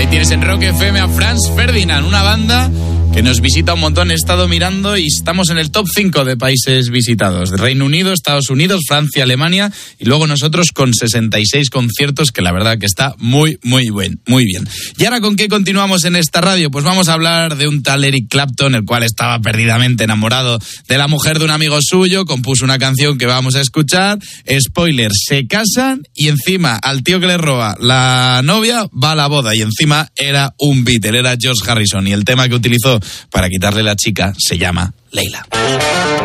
Ahí tienes en Rock FM a Franz Ferdinand, una banda que nos visita un montón. He estado mirando y estamos en el top 5 de países visitados. Reino Unido, Estados Unidos, Francia, Alemania y luego nosotros con 66 conciertos, que la verdad que está muy bien. ¿Y ahora con qué continuamos en esta radio? Pues vamos a hablar de un tal Eric Clapton, el cual estaba perdidamente enamorado de la mujer de un amigo suyo, compuso una canción que vamos a escuchar. Spoiler, se casan y encima al tío que le roba la novia va a la boda y encima era un Beatle, era George Harrison y el tema que utilizó para quitarle la chica se llama Leila.